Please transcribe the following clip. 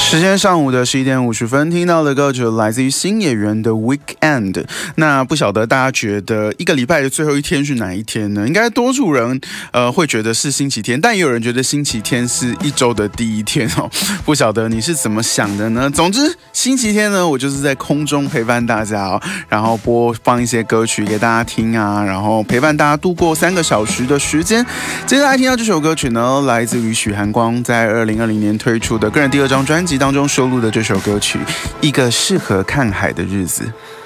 时间上午的11点50分，听到的歌曲来自于新演员的 Weekend。那不晓得大家觉得一个礼拜的最后一天是哪一天呢？应该多数人会觉得是星期天，但也有人觉得星期天是一周的第一天哦。不晓得你是怎么想的呢？总之，星期天呢，我就是在空中陪伴大家哦，然后播放一些歌曲给大家听啊，然后陪伴大家度过3个小时的时间。接下来听到这首歌曲呢，来自于许寒光在2020年推出的个人第2张专辑当中收录的这首歌曲《一个适合看海的日子》。